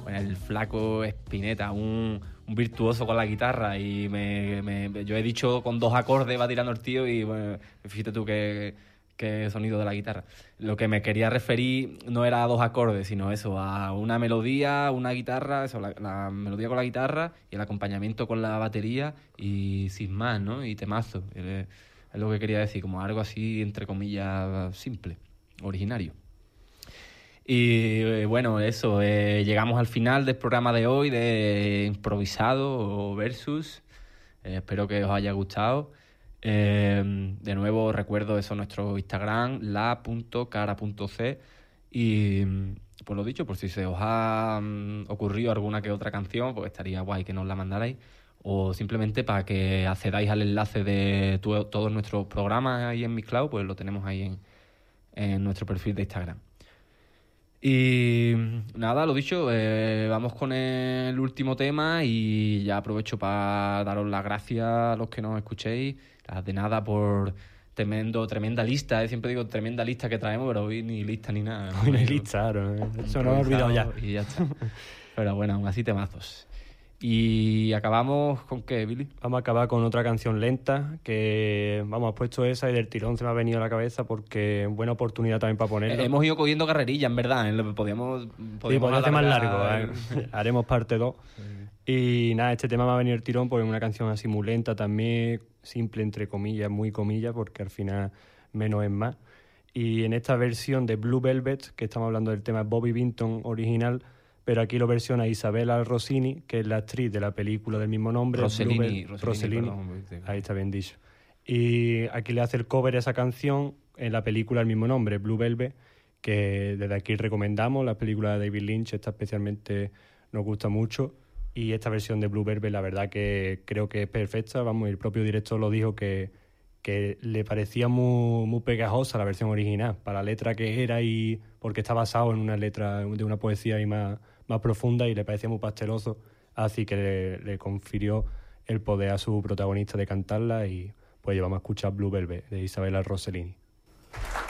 Bueno, el flaco Spinetta, un virtuoso con la guitarra, y yo he dicho con 2 acordes va tirando el tío, y bueno, fíjate tú qué sonido de la guitarra. Lo que me quería referir no era a 2 acordes, sino eso, a una melodía, una guitarra, eso, la melodía con la guitarra y el acompañamiento con la batería, y sin más, ¿no? Y temazo. Es lo que quería decir, como algo así, entre comillas, simple, originario. Y bueno, eso, llegamos al final del programa de hoy, de improvisado o versus. Espero que os haya gustado. De nuevo recuerdo eso, nuestro Instagram, la.cara.c, y pues lo dicho, por si se os ha ocurrido alguna que otra canción, pues estaría guay que nos la mandarais, o simplemente para que accedáis al enlace de todos nuestros programas ahí en Mixcloud, pues lo tenemos ahí en nuestro perfil de Instagram. Y nada, lo dicho, vamos con el último tema, y ya aprovecho para daros las gracias a los que nos escuchéis. Las de nada por tremenda lista, siempre digo tremenda lista que traemos, pero hoy ni lista ni nada. Hoy ni lista, ¿no? Eso no lo he olvidado ya. Y ya está. Pero bueno, aún así temazos. ¿Y acabamos con qué, Billy? Vamos a acabar con otra canción lenta que, vamos, has puesto esa y del tirón se me ha venido a la cabeza porque es buena oportunidad también para ponerlo. Hemos ido cogiendo carrerilla, en verdad, ¿eh? Podíamos hacer más largo, haremos parte 2. Y nada, este tema me ha venido el tirón porque es una canción así muy lenta también, simple entre comillas, muy comillas, porque al final menos es más. Y en esta versión de Blue Velvet, que estamos hablando del tema Bobby Vinton original, pero aquí lo versiona Isabella Rossini, que es la actriz de la película del mismo nombre. Rossellini. Perdón, ahí está bien dicho. Y aquí le hace el cover a esa canción en la película del mismo nombre, Blue Velvet, que desde aquí recomendamos. La película de David Lynch, esta especialmente nos gusta mucho. Y esta versión de Blue Velvet, la verdad que creo que es perfecta. Vamos, el propio director lo dijo que le parecía muy pegajosa la versión original, para la letra que era, y porque está basado en una letra de una poesía y más profunda, y le parecía muy pasteloso, así que le confirió el poder a su protagonista de cantarla, y pues llevamos a escuchar Blue Velvet de Isabella Rossellini.